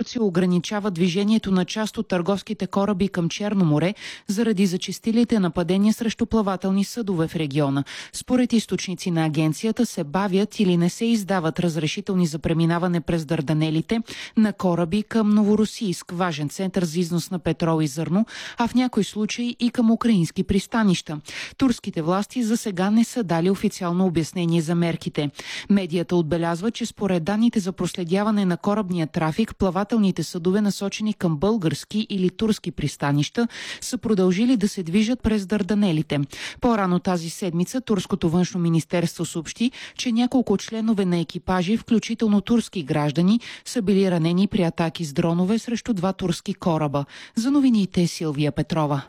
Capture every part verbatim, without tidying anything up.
Турция ограничава движението на част от търговските кораби към Черно море заради зачестилите нападения срещу плавателни съдове в региона. Според източници на агенцията се бавят или не се издават разрешителни за преминаване през Дарданелите на кораби към Новоросийск, важен център за износ на петрол и зърно, а в някои случаи и към украински пристанища. Турските власти за сега не са дали официално обяснение за мерките. Медията отбелязва, че според данните за проследяване на корабния трафик, плавателните съдове, насочени към български или турски пристанища, са продължили да се движат през Дарданелите. По-рано тази седмица турското външно министерство съобщи, че няколко членове на екипажи, включително турски граждани, са били ранени при атаки с дронове срещу два турски кораба. За новините Силвия Петрова.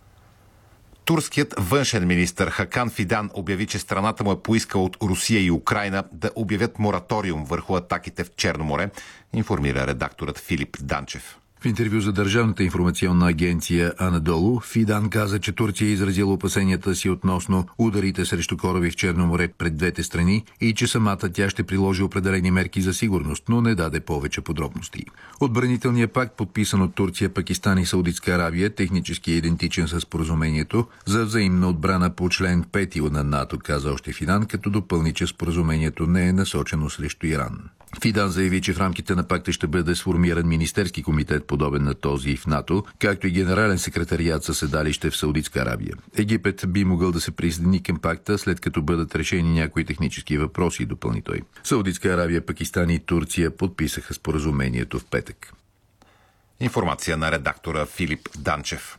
Турският външен министър Хакан Фидан обяви, че страната му е поискала от Русия и Украйна да обявят мораториум върху атаките в Черно море, информира редакторът Филип Данчев. В интервю за Държавната информационна агенция Анадолу, Фидан каза, че Турция е изразила опасенията си относно ударите срещу кораби в Черно море пред двете страни и че самата тя ще приложи определени мерки за сигурност, но не даде повече подробности. Отбранителният пакт, подписан от Турция, Пакистан и Саудитска Арабия, технически е идентичен с споразумението за взаимна отбрана по член пети на НАТО, каза още Фидан, като допълни, че споразумението не е насочено срещу Иран. Фидан заяви, че в рамките на пакта ще бъде сформиран министерски комитет, подобен на този в НАТО, както и генерален секретариат със седалище в Саудитска Арабия. Египет би могъл да се присъедини към пакта, след като бъдат решени някои технически въпроси, допълни той. Саудитска Арабия, Пакистан и Турция подписаха споразумението в петък. Информация на редактора Филип Данчев.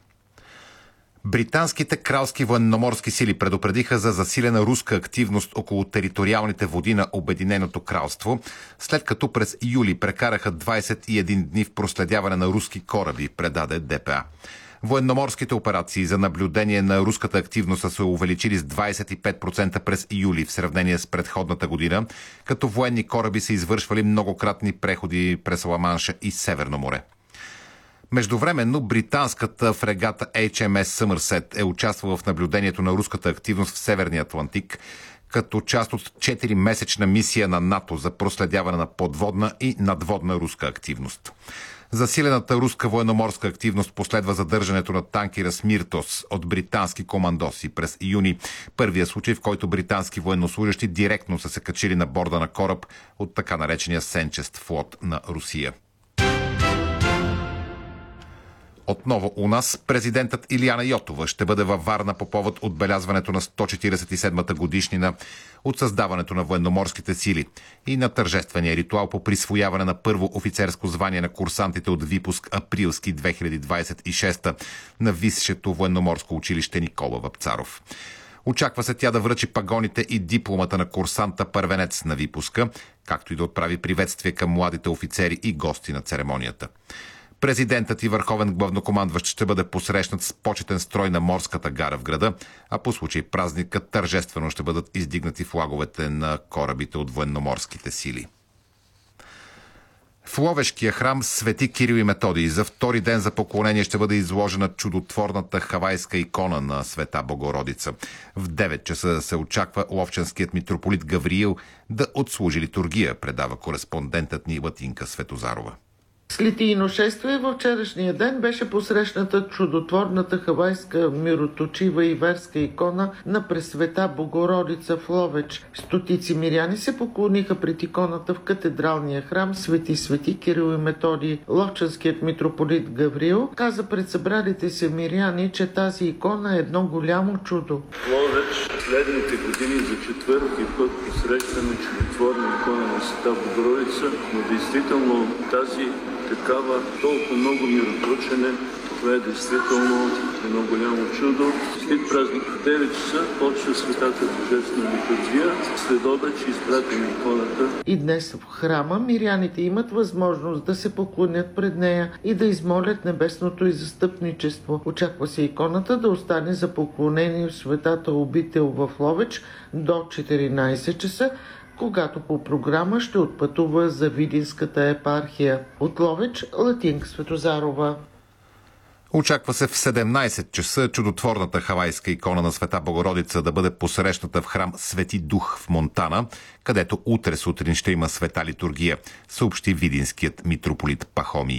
Британските кралски военноморски сили предупредиха за засилена руска активност около териториалните води на Обединеното кралство, след като през юли прекараха двадесет и един дни в проследяване на руски кораби, предаде ДПА. Военноморските операции за наблюдение на руската активност са се увеличили с двадесет и пет процента през юли в сравнение с предходната година, като военни кораби са извършвали многократни преходи през Ла-Манша и Северно море. Междувременно британската фрегата Ейч Ем Ес Съмърсет е участвала в наблюдението на руската активност в Северния Атлантик, като част от четиримесечна мисия на НАТО за проследяване на подводна и надводна руска активност. Засилената руска военноморска активност последва задържането на танкера Смиртос от британски командоси през юни. Първия случай, в който британски военнослужащи директно са се качили на борда на кораб от така наречения Сенчест флот на Русия. Отново у нас президентът Илияна Йотова ще бъде във Варна по повод отбелязването на сто четиридесет и седмата годишнина от създаването на военноморските сили и на тържествения ритуал по присвояване на първо офицерско звание на курсантите от випуск Априлски две хиляди двадесет и шеста на Висшето военноморско училище Никола Вапцаров. Очаква се тя да връчи пагоните и дипломата на курсанта първенец на випуска, както и да отправи приветствие към младите офицери и гости на церемонията. Президентът и върховен главнокомандващ ще бъде посрещнат с почетен строй на морската гара в града, а по случай празника тържествено ще бъдат издигнати флаговете на корабите от военноморските сили. В Ловешкия храм Свети Кирил и Методий за втори ден за поклонение ще бъде изложена чудотворната хавайска икона на Света Богородица. В девет часа се очаква ловчанският митрополит Гавриил да отслужи литургия, предава кореспондентът ни Латинка Светозарова. С литийно шествие във вчерашния ден беше посрещната чудотворната хавайска мироточива и верска икона на Пресвета Богородица в Ловеч. Стотици миряни се поклониха пред иконата в катедралния храм Свети Свети Кирил и Методий. Ловчанският митрополит Гавриил каза пред събралите се миряни, че тази икона е едно голямо чудо. В Ловеч следните години за четвърти път посрещаме чудотворна икона на Света Богородица, но действително тази такава толкова много миротворчене, това е действително едно голямо чудо. След празник в девет часа почва Светата Божествена литургия, след обед ще изпратим иконата. И днес в храма миряните имат възможност да се поклонят пред нея и да измолят небесното и застъпничество. Очаква се иконата да остане за поклонение в Светата обител в Ловеч до четиринадесет часа, когато по програма ще отпътува за Видинската епархия. От Ловеч, Латинка Светозарова. Очаква се в седемнадесет часа чудотворната хавайска икона на Света Богородица да бъде посрещната в храм Свети Дух в Монтана, където утре сутрин ще има света литургия, съобщи видинският митрополит Пахомий